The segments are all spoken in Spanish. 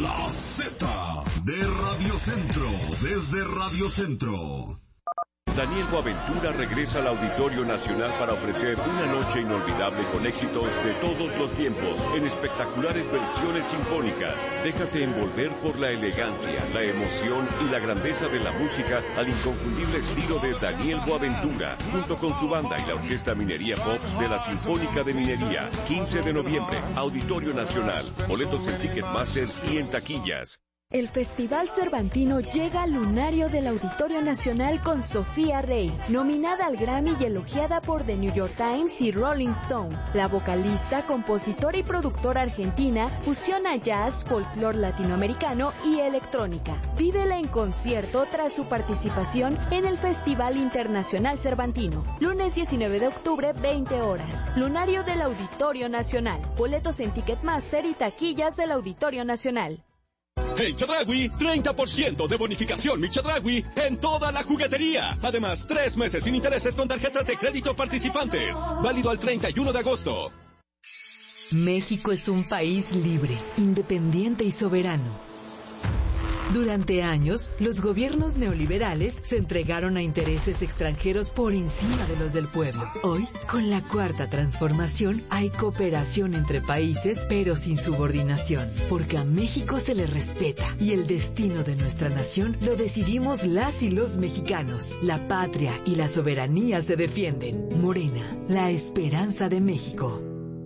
La Z de Radio Centro, desde Radio Centro. Daniel Boaventura regresa al Auditorio Nacional para ofrecer una noche inolvidable con éxitos de todos los tiempos, en espectaculares versiones sinfónicas. Déjate envolver por la elegancia, la emoción y la grandeza de la música al inconfundible estilo de Daniel Boaventura, junto con su banda y la Orquesta Minería Pops de la Sinfónica de Minería. 15 de noviembre, Auditorio Nacional. Boletos en Ticketmaster y en taquillas. El Festival Cervantino llega al lunario del Auditorio Nacional con Sofía Rey, nominada al Grammy y elogiada por The New York Times y Rolling Stone. La vocalista, compositora y productora argentina fusiona jazz, folclore latinoamericano y electrónica. Vívela en concierto tras su participación en el Festival Internacional Cervantino. Lunes 19 de octubre, 20 horas. Lunario del Auditorio Nacional. Boletos en Ticketmaster y taquillas del Auditorio Nacional. En Chedraui, 30% de bonificación Mi Chedraui en toda la juguetería. Además, 3 meses sin intereses con tarjetas de crédito participantes. Válido al 31 de agosto. México es un país libre, independiente y soberano. Durante años, los gobiernos neoliberales se entregaron a intereses extranjeros por encima de los del pueblo. Hoy, con la Cuarta Transformación, hay cooperación entre países, pero sin subordinación, porque a México se le respeta y el destino de nuestra nación lo decidimos las y los mexicanos. La patria y la soberanía se defienden. Morena, la esperanza de México.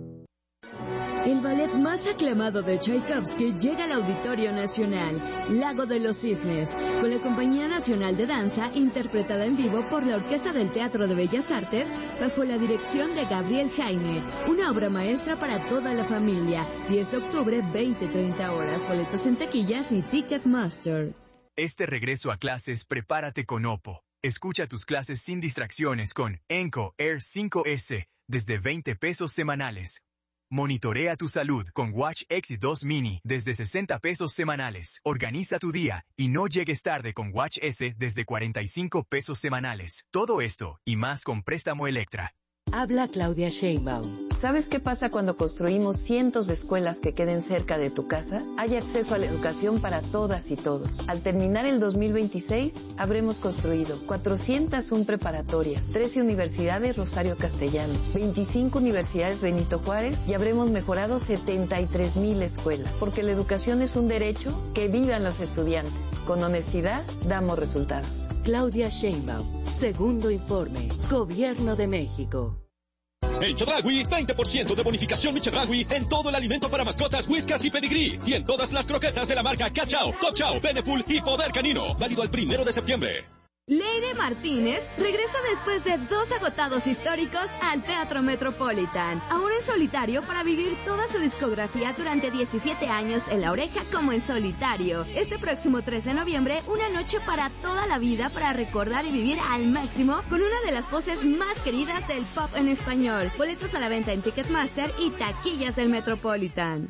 El ballet más aclamado de Tchaikovsky llega al Auditorio Nacional, Lago de los Cisnes, con la Compañía Nacional de Danza, interpretada en vivo por la Orquesta del Teatro de Bellas Artes, bajo la dirección de Gabriel Jaime. Una obra maestra para toda la familia. 10 de octubre, 20-30 horas. Boletos en taquillas y Ticketmaster. Este regreso a clases, prepárate con Oppo. Escucha tus clases sin distracciones con Enco Air 5S desde 20 pesos semanales. Monitorea tu salud con Watch X2 Mini desde 60 pesos semanales. Organiza tu día y no llegues tarde con Watch S desde 45 pesos semanales. Todo esto y más con Préstamo Electra. Habla Claudia Sheinbaum. ¿Sabes qué pasa cuando construimos cientos de escuelas que queden cerca de tu casa? Hay acceso a la educación para todas y todos. Al terminar el 2026, habremos construido 401 preparatorias, 13 universidades Rosario Castellanos, 25 universidades Benito Juárez y habremos mejorado 73,000 escuelas. Porque la educación es un derecho, que vivan los estudiantes. Con honestidad, damos resultados. Claudia Sheinbaum. Segundo informe. Gobierno de México. En Chedraui, 20% de bonificación Mi Chedraui en todo el alimento para mascotas, Whiskas y Pedigrí. Y en todas las croquetas de la marca Cachao, Top Chow, Beneful y Poder Canino. Válido al 1 de septiembre. Leire Martínez regresa después de 2 agotados históricos al Teatro Metropolitan, ahora en solitario para vivir toda su discografía durante 17 años en La Oreja como en solitario. Este próximo 3 de noviembre, una noche para toda la vida para recordar y vivir al máximo con una de las voces más queridas del pop en español. Boletos a la venta en Ticketmaster y taquillas del Metropolitan.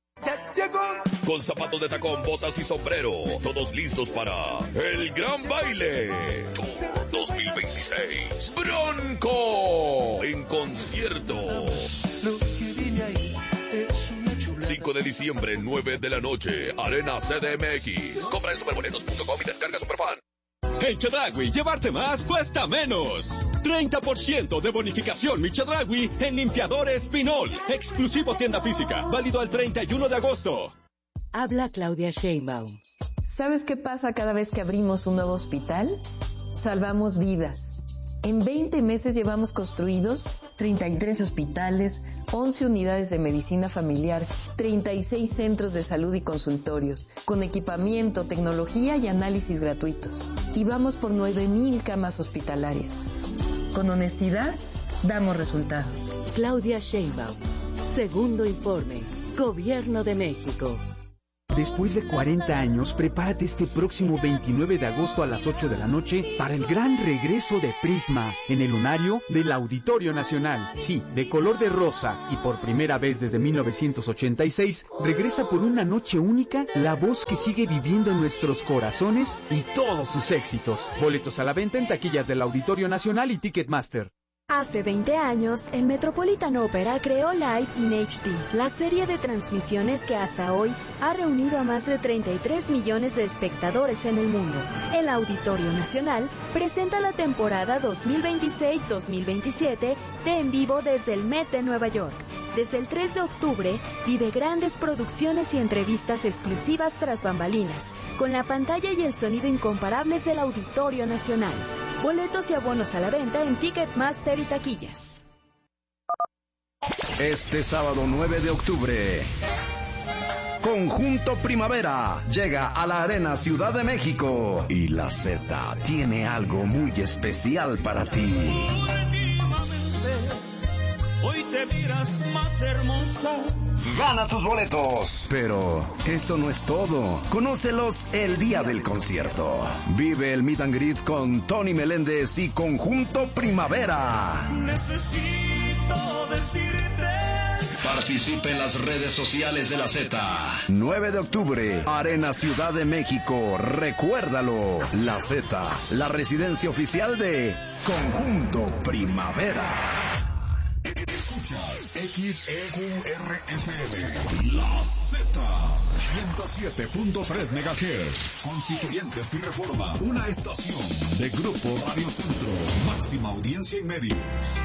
Con zapatos de tacón, botas y sombrero, todos listos para el gran baile Tour 2026. Bronco en concierto. 5 de diciembre, 9 de la noche, Arena CDMX. Compra en superboletos.com y descarga Superfan. En Chedraui, llevarte más cuesta menos. 30% de bonificación Mi Chedraui en limpiadores Pinol. Exclusivo tienda física. Válido al 31 de agosto. Habla Claudia Sheinbaum. ¿Sabes qué pasa cada vez que abrimos un nuevo hospital? Salvamos vidas. En 20 meses llevamos construidos 33 hospitales, 11 unidades de medicina familiar, 36 centros de salud y consultorios, con equipamiento, tecnología y análisis gratuitos. Y vamos por 9,000 camas hospitalarias. Con honestidad, damos resultados. Claudia Sheinbaum. Segundo informe. Gobierno de México. Después de 40 años, prepárate este próximo 29 de agosto a las 8 de la noche para el gran regreso de Prisma en el lunario del Auditorio Nacional. Sí, de color de rosa y por primera vez desde 1986, regresa por una noche única la voz que sigue viviendo en nuestros corazones y todos sus éxitos. Boletos a la venta en taquillas del Auditorio Nacional y Ticketmaster. Hace 20 años, el Metropolitan Opera creó Live in HD, la serie de transmisiones que hasta hoy ha reunido a más de 33 millones de espectadores en el mundo. El Auditorio Nacional presenta la temporada 2026-2027 de En Vivo desde el Met de Nueva York. Desde el 3 de octubre, vive grandes producciones y entrevistas exclusivas tras bambalinas, con la pantalla y el sonido incomparables del Auditorio Nacional. Boletos y abonos a la venta en Ticketmaster y taquillas. Este sábado 9 de octubre, Conjunto Primavera llega a la Arena Ciudad de México y la Z tiene algo muy especial para ti. Hoy te miras más hermosa. Gana tus boletos. Pero eso no es todo. Conócelos el día del concierto. Vive el meet and greet con Tony Meléndez y Conjunto Primavera. Necesito decirte. Participe en las redes sociales de la Z. 9 de octubre, Arena Ciudad de México. Recuérdalo. La Z, la residencia oficial de Conjunto Primavera. Escuchas XEQRFM, La Z, 107.3 MHz, Constituyentes y Reforma, una estación de Grupo Radio Centro, máxima audiencia y medios.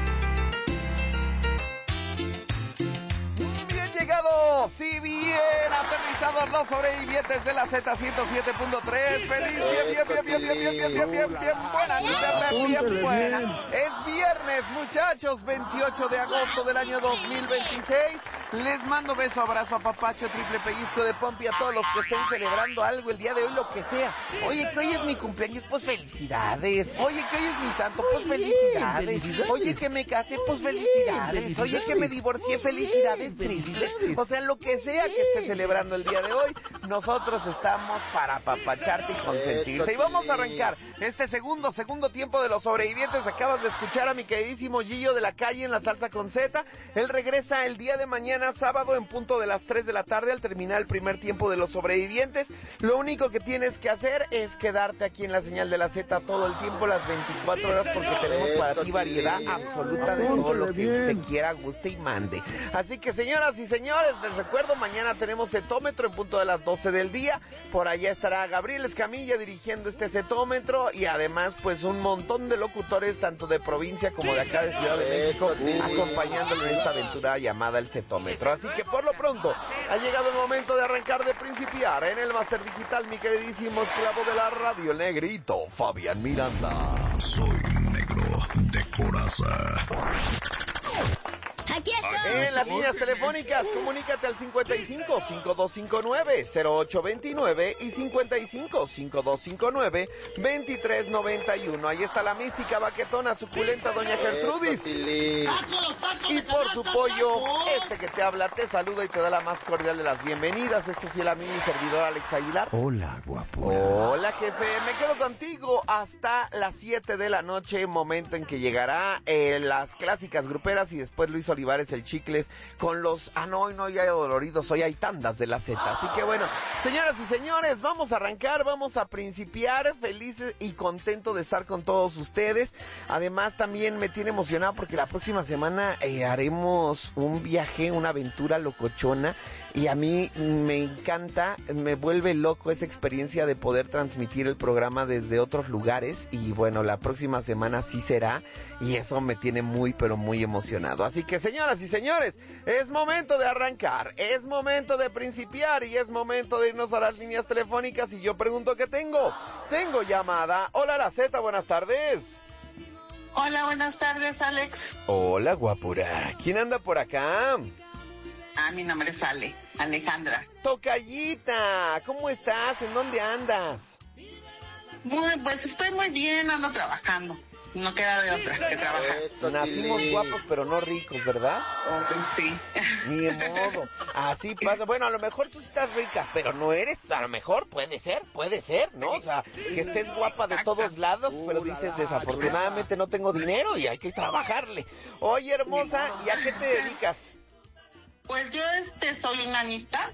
Bien llegados, sí, bien aterrizados los sobrevivientes de la Z 107.3. Feliz, bien buena. Es viernes, muchachos, 28 de agosto del año 2026. Les mando beso, abrazo, apapacho, triple pellizco de pompi a todos los que estén celebrando algo el día de hoy, lo que sea. Oye, que hoy es mi cumpleaños, pues felicidades. Oye, que hoy es mi santo, pues felicidades. Oye, que me casé, pues felicidades. Oye, que me divorcié, felicidades, tristes. O sea, lo que sea que esté celebrando el día de hoy, nosotros estamos para apapacharte y consentirte. Y vamos a arrancar este segundo tiempo de los sobrevivientes. Acabas de escuchar a mi queridísimo Gillo de la Calle en la Salsa con Z. Él regresa el día de mañana, sábado, en punto de las 3 de la tarde, al terminar el primer tiempo de los sobrevivientes. Lo único que tienes que hacer es quedarte aquí en la señal de la Z todo el tiempo, las 24 horas, porque tenemos para ti variedad absoluta de todo lo que usted quiera, guste y mande. Así que, señoras y señores, les recuerdo, mañana tenemos cetómetro en punto de las 12 del día. Por allá estará Gabriel Escamilla dirigiendo este cetómetro, y además, pues, un montón de locutores, tanto de provincia como de acá de Ciudad de México, acompañándolo en esta aventura llamada el cetómetro. Así que por lo pronto ha llegado el momento de arrancar, de principiar en el máster digital, mi queridísimo esclavo de la radio, el negrito Fabián Miranda. Soy negro de coraza. Aquí estoy. En las líneas telefónicas, comunícate al 55-5259-0829 y 55-5259-2391. Ahí está la mística, baquetona, suculenta doña Gertrudis. Y por su pollo, este que te habla, te saluda y te da la más cordial de las bienvenidas. Es tu fiel amigo y servidor Alex Aguilar. Hola, guapo. Hola, jefe. Me quedo contigo hasta las 7 de la noche, momento en que llegará las clásicas gruperas y después Luis Olivares, el Chicles, con los... hoy no hay doloridos, hoy hay tandas de la Z. Así que bueno, señoras y señores, vamos a arrancar, vamos a principiar, feliz y contento de estar con todos ustedes. Además, también me tiene emocionado porque la próxima semana haremos un viaje, una aventura locochona, y a mí me encanta, me vuelve loco esa experiencia de poder transmitir el programa desde otros lugares, y bueno, la próxima semana sí será, y eso me tiene muy, pero muy emocionado. Así que, señoras y señores, es momento de arrancar, es momento de principiar, y es momento de irnos a las líneas telefónicas, y yo pregunto ¿qué tengo? Tengo llamada. Hola, la Z, buenas tardes. Hola, buenas tardes, Alex. Hola, guapura. ¿Quién anda por acá? Mi nombre es Alejandra. Tocallita, ¿cómo estás? ¿En dónde andas? Pues estoy muy bien, ando trabajando. No queda de otra que trabajar. Nacimos guapos, pero no ricos, ¿verdad? Sí. Ni modo. Así pasa. Bueno, a lo mejor tú estás rica, pero no eres. A lo mejor puede ser, ¿no? O sea, que estés guapa de todos lados, pero dices, desafortunadamente no tengo dinero y hay que trabajarle. Oye, hermosa, ¿y a qué te dedicas? Pues yo soy una niñita,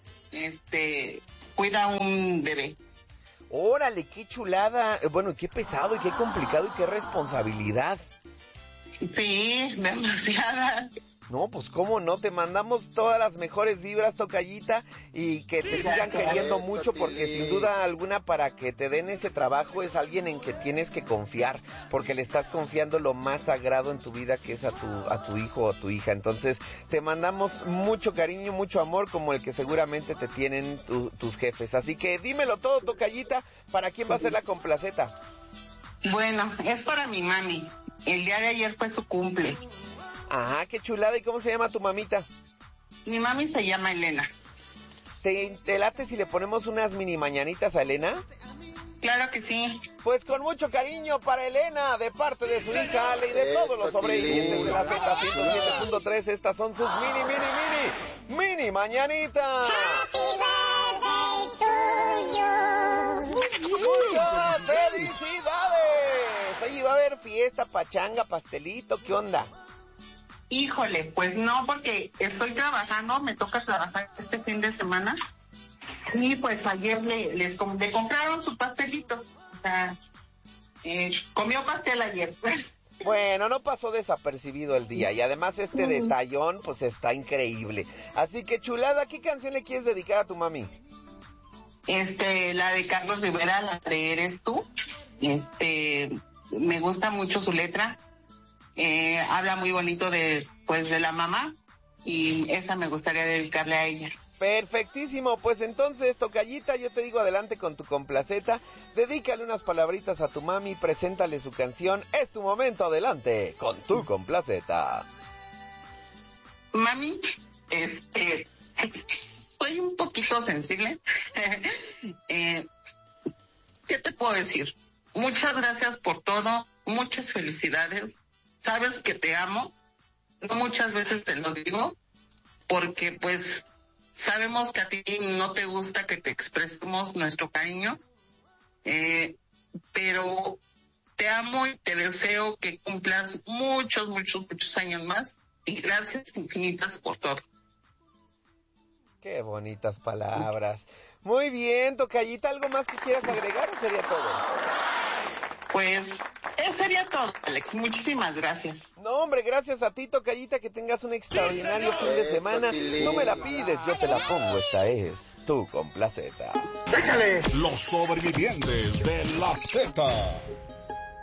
cuida un bebé. Órale, qué chulada. Bueno, qué pesado y qué complicado y qué responsabilidad. Sí, demasiadas. No, pues cómo no, te mandamos todas las mejores vibras, tocallita, y que te sigan queriendo mucho, porque sin duda alguna para que te den ese trabajo es alguien en que tienes que confiar, porque le estás confiando lo más sagrado en tu vida, que es a tu hijo o tu hija. Entonces te mandamos mucho cariño, mucho amor, como el que seguramente te tienen tus jefes. Así que dímelo todo, tocallita, ¿para quién va a ser la complaceta? Bueno, es para mi mami. El día de ayer fue su cumple. Ajá, qué chulada. ¿Y cómo se llama tu mamita? Mi mami se llama Elena. ¿Te late si le ponemos unas mini mañanitas a Elena? Claro que sí. Pues con mucho cariño para Elena, de parte de su hija Ale y de todos los sobrevivientes de la Z107.3. Estas son sus mini mañanitas. ¡Muchas felicidades! Oye, ¿va a haber fiesta, pachanga, pastelito? ¿Qué onda? Híjole, pues no, porque estoy trabajando, me toca trabajar este fin de semana. Y pues ayer le compraron su pastelito. O sea, comió pastel ayer. Bueno, no pasó desapercibido el día. Y además este detallón, pues está increíble. Así que chulada, ¿qué canción le quieres dedicar a tu mami? La de Carlos Rivera, la de Eres Tú. Me gusta mucho su letra. Habla muy bonito de la mamá, y esa me gustaría dedicarle a ella. Perfectísimo, pues entonces, tocallita, yo te digo adelante con tu complaceta, dedícale unas palabritas a tu mami, preséntale su canción, es tu momento, adelante con tu complaceta. Mami, soy un poquito sensible. ¿Qué te puedo decir? Muchas gracias por todo, muchas felicidades. Sabes que te amo, no muchas veces te lo digo, porque pues sabemos que a ti no te gusta que te expresemos nuestro cariño, pero te amo y te deseo que cumplas muchos años más, y gracias infinitas por todo. Qué bonitas palabras. Muy bien, tocallita, ¿algo más que quieras agregar o sería todo? Pues sería todo, Alex. Muchísimas gracias. No, hombre, gracias a ti, tocallita, que tengas un extraordinario fin de semana. Tú me la pides, yo te la pongo. Esta es tu complaceta. ¡Échale! Los sobrevivientes de la Z.